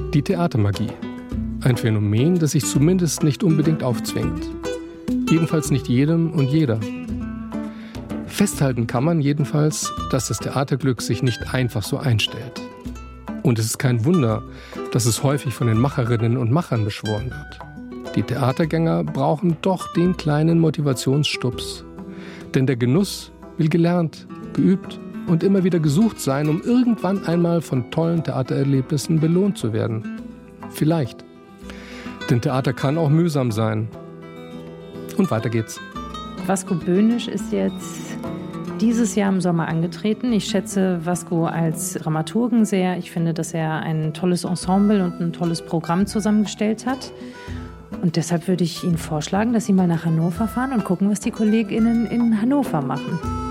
Die Theatermagie. Ein Phänomen, das sich zumindest nicht unbedingt aufzwingt. Jedenfalls nicht jedem und jeder. Festhalten kann man jedenfalls, dass das Theaterglück sich nicht einfach so einstellt. Und es ist kein Wunder, dass es häufig von den Macherinnen und Machern beschworen wird. Die Theatergänger brauchen doch den kleinen Motivationsstups. Denn der Genuss will gelernt, geübt und immer wieder gesucht sein, um irgendwann einmal von tollen Theatererlebnissen belohnt zu werden. Vielleicht. Denn Theater kann auch mühsam sein. Und weiter geht's. Vasco Böhnisch ist jetzt dieses Jahr im Sommer angetreten. Ich schätze Vasco als Dramaturgen sehr. Ich finde, dass er ein tolles Ensemble und ein tolles Programm zusammengestellt hat. Und deshalb würde ich Ihnen vorschlagen, dass Sie mal nach Hannover fahren und gucken, was die KollegInnen in Hannover machen.